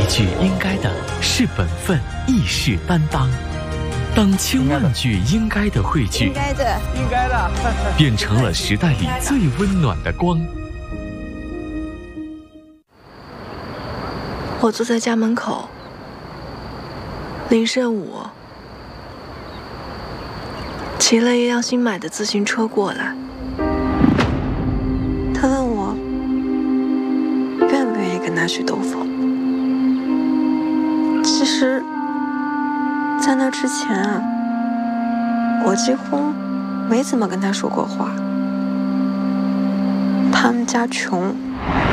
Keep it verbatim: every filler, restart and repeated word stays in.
句应该的是本分，亦是担当。当千万句应该的汇聚， 应该的，应该的， 变成了时代里最温暖的光。 我坐在家门口，林胜武骑了一辆新买的自行车过来，他问我愿不愿意跟他去兜风。其实在那之前啊，我几乎没怎么跟他说过话。他们家穷，